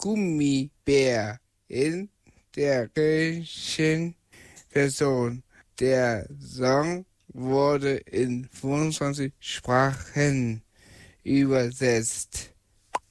Gummibär in der deutschen Version. Der Song wurde in 25 Sprachen übersetzt.